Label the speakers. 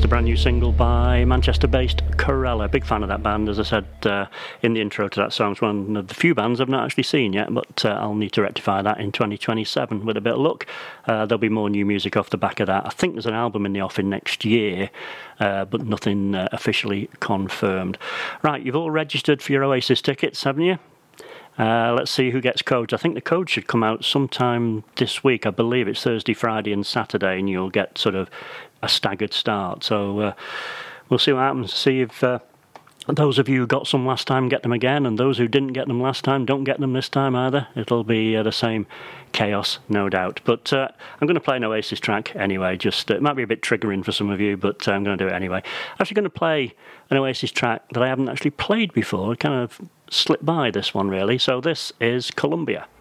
Speaker 1: just a brand new single by Manchester-based Corella. Big fan of that band, as I said in the intro to that song. It's one of the few bands I've not actually seen yet, but I'll need to rectify that in 2027 with a bit of luck. There'll be more new music off the back of that. I think there's an album in the offing next year, but nothing officially confirmed. Right, you've all registered for your Oasis tickets, haven't you? Let's see who gets codes. I think the code should come out sometime this week. I believe it's Thursday, Friday and Saturday, and you'll get sort of a staggered start. So we'll see what happens. See if those of you who got some last time get them again, and those who didn't get them last time don't get them this time either. It'll be the same chaos, no doubt. But I'm going to play an Oasis track anyway. Just it might be a bit triggering for some of you, but I'm going to do it anyway. I'm actually going to play an Oasis track that I haven't actually played before. It kind of slipped by, this one, really. So this is Columbia.